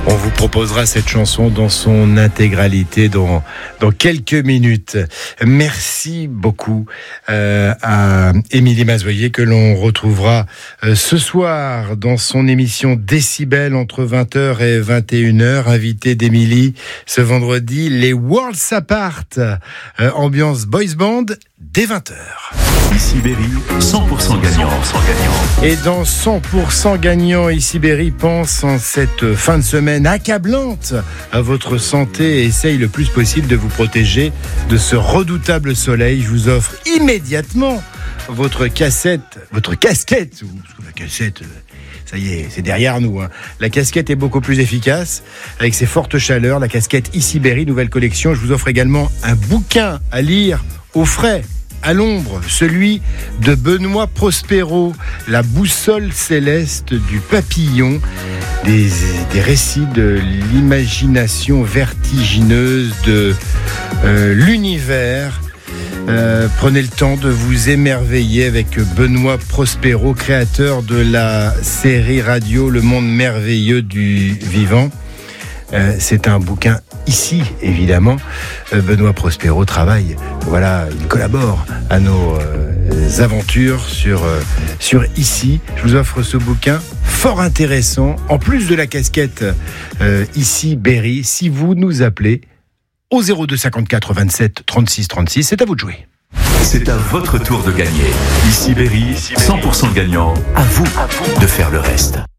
On vous proposera cette chanson dans son intégralité dans quelques minutes. Merci beaucoup à Émilie Mazoyer que l'on retrouvera ce soir dans son émission Décibel entre 20h et 21h. Invité d'Émilie ce vendredi, les Worlds Apart, ambiance boys band dès 20h. Ici Berry, 100% gagnant. Et dans 100% gagnant, ici Berry pense en cette fin de semaine accablante à votre santé et essaye le plus possible de vous protéger de ce redoutable soleil. Je vous offre immédiatement votre casquette, ou la cassette. Ça y est, c'est derrière nous. La casquette est beaucoup plus efficace avec ses fortes chaleurs. La casquette Ici Berry, nouvelle collection. Je vous offre également un bouquin à lire au frais, à l'ombre, celui de Benoît Prospero, La boussole céleste du papillon, des récits de l'imagination vertigineuse de l'univers. Prenez le temps de vous émerveiller avec Benoît Prospero, créateur de la série radio Le Monde Merveilleux du Vivant. C'est un bouquin ici, évidemment. Benoît Prospero travaille, il collabore à nos aventures sur Ici. Je vous offre ce bouquin fort intéressant, en plus de la casquette Ici Berry, si vous nous appelez au 02 54 27 36 36. C'est à vous de jouer. C'est à votre tour de gagner. Ici Berry, 100% gagnant. À vous de faire le reste.